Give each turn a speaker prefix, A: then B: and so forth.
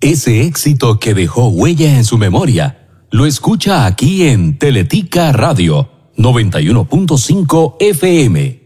A: Ese éxito que dejó huella en su memoria lo escucha aquí en Teletica Radio 91.5 FM.